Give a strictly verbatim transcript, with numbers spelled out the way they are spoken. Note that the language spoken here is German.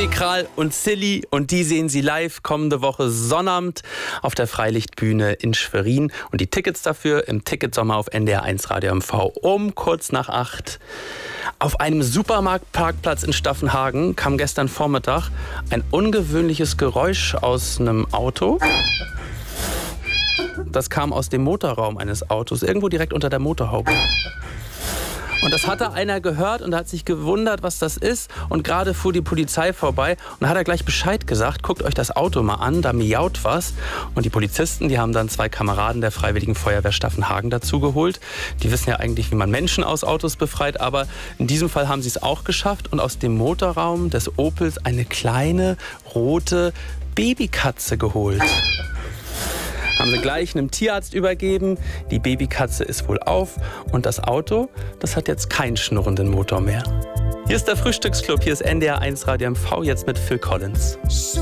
Tommy Krahl und Silly, und die sehen Sie live kommende Woche Sonnabend auf der Freilichtbühne in Schwerin. Und die Tickets dafür im Ticketsommer auf N D R eins Radio M V um kurz nach acht. Auf einem Supermarktparkplatz in Staffenhagen kam gestern Vormittag ein ungewöhnliches Geräusch aus einem Auto. Das kam aus dem Motorraum eines Autos, irgendwo direkt unter der Motorhaube. Und das hatte einer gehört und hat sich gewundert, was das ist. Und gerade fuhr die Polizei vorbei und da hat er gleich Bescheid gesagt, guckt euch das Auto mal an, da miaut was. Und die Polizisten, die haben dann zwei Kameraden der Freiwilligen Feuerwehr Staffenhagen dazugeholt. Die wissen ja eigentlich, wie man Menschen aus Autos befreit, aber in diesem Fall haben sie es auch geschafft und aus dem Motorraum des Opels eine kleine, rote Babykatze geholt. Haben sie gleich einem Tierarzt übergeben. Die Babykatze ist wohl auf und das Auto, das hat jetzt keinen schnurrenden Motor mehr. Hier ist der Frühstücksclub, hier ist N D R eins Radio M V, jetzt mit Phil Collins.